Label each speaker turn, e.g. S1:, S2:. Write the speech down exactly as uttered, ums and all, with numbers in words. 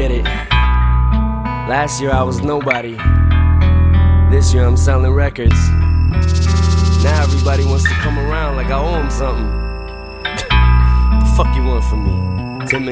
S1: get it. Last year I was nobody. This year I'm selling records. Now everybody wants to come around like I owe them something. The fuck you want from me? ten million